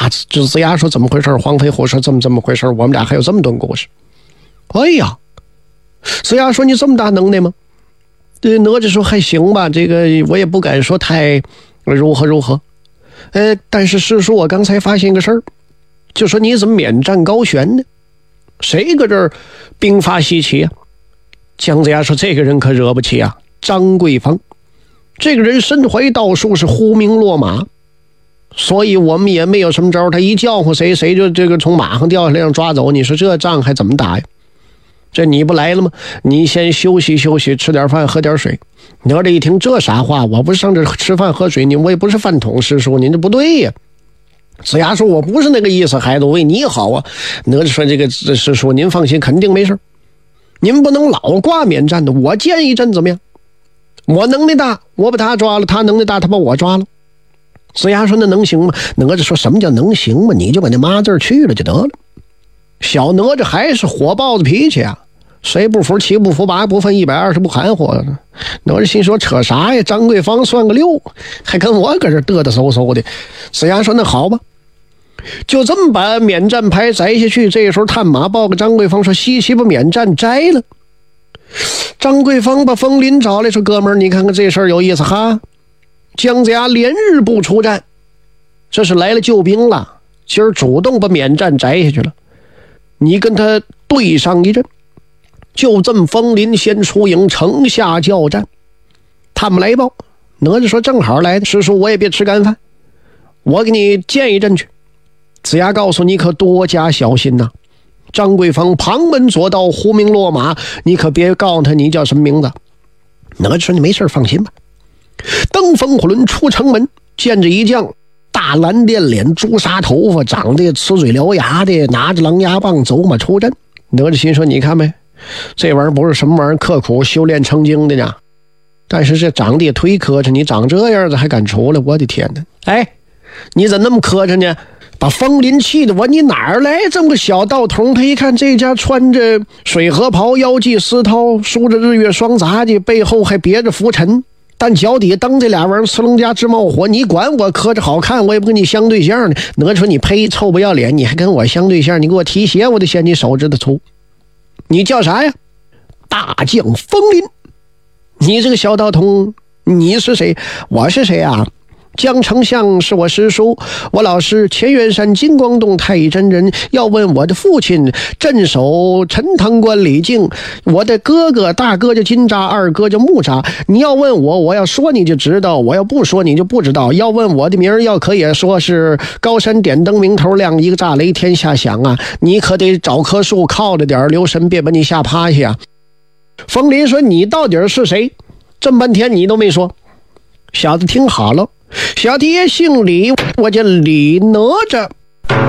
这子牙说怎么回事？黄飞虎说这么回事？我们俩还有这么多故事。哎呀，子牙说你这么大能耐吗？对，哪吒说还行吧，这个我也不敢说太如何。但是师叔，我刚才发现个事儿，就说你怎么免战高悬呢？谁搁这儿兵发西岐啊？姜子牙说这个人可惹不起啊，张桂芳。这个人身怀道术，是呼名落马，所以我们也没有什么招，他一叫呼谁就这个从马上掉下来让抓走。你说这仗还怎么打呀？这你不来了吗？你先休息休息，吃点饭喝点水。哪吒一听这啥话，我不是上这吃饭喝水，我也不是饭桶师叔，您这不对呀。子牙说我不是那个意思，孩子，我为你好啊。哪吒说这个师叔您放心，肯定没事，您不能老挂免战的，我见一阵怎么样？我能耐大，我把他抓了，他能耐大，他把我抓了。子牙说那能行吗？哪吒说什么叫能行吗？你就把那妈字去了就得了。小哪吒还是火爆的脾气啊，谁不服七不服八不分120不含糊。哪吒心说扯啥呀？张桂芳算个6，还跟我搁这嘚嘚嗖嗖的。子牙说那好吧，就这么把免战牌摘下去。这时候探马报给张桂芳说西岐把免战摘了。张桂芳把风林找来说哥们儿，你看看这事儿有意思哈。姜子牙连日不出战，这是来了救兵了，今儿主动把免战摘下去了，你跟他对上一阵。就这么风林先出营，城下交战。他们来报，哪吒说正好来的，师叔我也别吃干饭，我给你见一阵去。子牙告诉你可多加小心呐。张桂芳旁门左道，呼名落马，你可别告诉他你叫什么名字。哪吒说你没事放心吧。登风火轮出城门，见着一将，大蓝靛脸，朱砂头发，长得呲嘴獠牙的，拿着狼牙棒走马出阵。哪吒心说你看没，这玩意儿不是什么玩意儿刻苦修炼成精的呢，但是这长得也忒磕碜，你长这样子还敢出来，我的天哪！哎，你怎么那么磕碜呢？把风林气的我，你哪儿来这么个小道童？他一看这家穿着水河袍，腰系丝绦，梳着日月双杂的，背后还别着拂尘，但脚底蹬这俩玩意儿，呲楞家直冒火。你管我磕着好看，我也不跟你相对象呢。哪吒说你呸，臭不要脸，你还跟我相对象？你给我提鞋，我得嫌你手指头粗。你叫啥呀？大将风林。你这个小道童，你是谁？我是谁啊？江丞相是我师叔，我老师乾元山金光洞太乙真人。要问我的父亲镇守陈塘关李靖，我的哥哥大哥叫金吒，二哥叫木吒。你要问我，我要说你就知道，我要不说你就不知道。要问我的名儿，要可以说是高山点灯明头亮，一个炸雷天下响啊！你可得找棵树靠着点，留神别把你吓趴下啊！风林说你到底是谁？这么半天你都没说。小子听好了，小弟姓李，我叫李哪吒。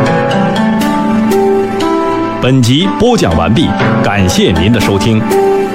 本集播讲完毕，感谢您的收听。